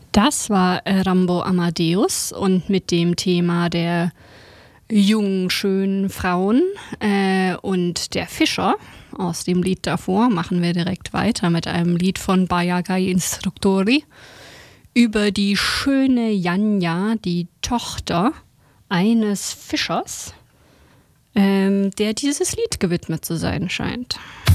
Das war Rambo Amadeus und mit dem Thema der jungen, schönen Frauen und der Fischer aus dem Lied davor machen wir direkt weiter mit einem Lied von Bayagai Instruktori über die schöne Janja, die Tochter eines Fischers, der dieses Lied gewidmet zu sein scheint.